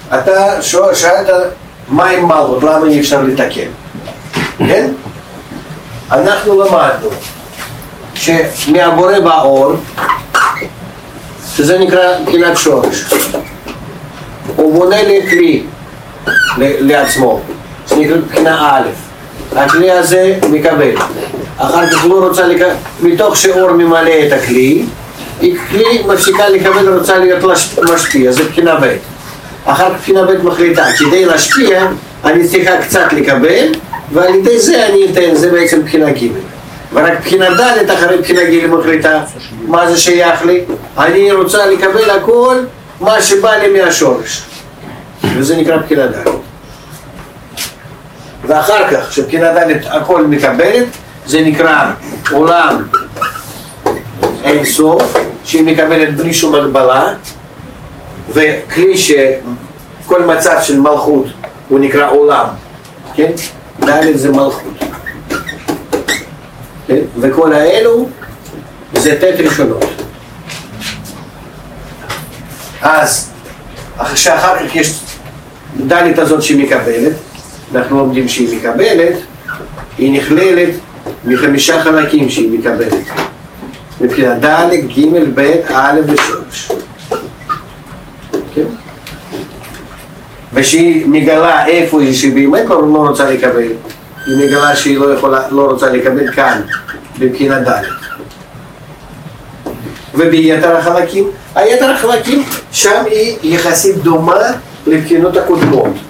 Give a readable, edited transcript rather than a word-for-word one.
אתה שאלת מה עם מלכות, למה אי אפשר לתקן? כן? אנחנו למדנו שמהבורא באור, שזה נקרא בחינת שורש, הוא בונה לי כלי לעצמו, זה נקרא בחינה א', הכלי הזה מקבל, אחר כך הוא רוצה לקבל, מתוך שאור ממלא את הכלי, כלי מפסיקה לקבל, רוצה להיות משפיע, זה בחינה ב'. אחר כך בחינה ב' מחליטה, כדי להשפיע אני צריכה קצת לקבל, ועל ידי זה אני אתן, זה בעצם בחינה ג'. ורק בחינה ד' אחרי בחינה ג' מחליטה, מה זה שייך לי? אני רוצה לקבל הכל מה שבא לי מהשורש, וזה נקרא בחינה ד'. ואחר כך שבחינה ד' הכל מקבלת, זה נקרא עולם אין סוף, שהיא מקבלת בלי שום הגבלה, וכלי שכל מצב של מלכות הוא נקרא עולם, כן? ד' זה מלכות, כן? וכל האלו זה תת ראשונות. אז שאחר כך יש ד' הזאת שהיא מקבלת, אנחנו לומדים שהיא מקבלת, היא נכללת מחמישה חלקים שהיא מקבלת, מבחינת ד', ג', ב', א' ושורש. ושהיא מגלה איפה היא שבאמת לא רוצה לקבל, היא מגלה שהיא לא רוצה לקבל כאן, מבחינת ד'. וביתר החלקים, היתר החלקים שם היא יחסית דומה לבחינות הקודמות.